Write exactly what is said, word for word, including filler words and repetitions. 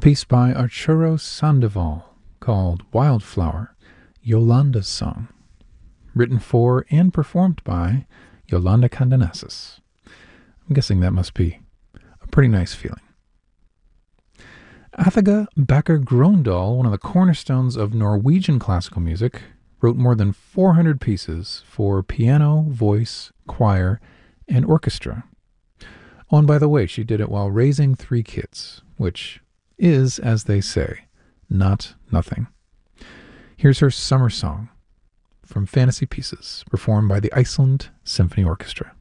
piece by Arturo Sandoval called Wildflower, Yolanda's Song, written for and performed by Yolanda Kandanesis. I'm guessing that must be a pretty nice feeling. Athaga Bakker Grøndahl, one of the cornerstones of Norwegian classical music, wrote more than four hundred pieces for piano, voice, choir, and orchestra. Oh, and by the way, she did it while raising three kids, which is, as they say, not nothing. Here's her summer song from Fantasy Pieces, performed by the Iceland Symphony Orchestra.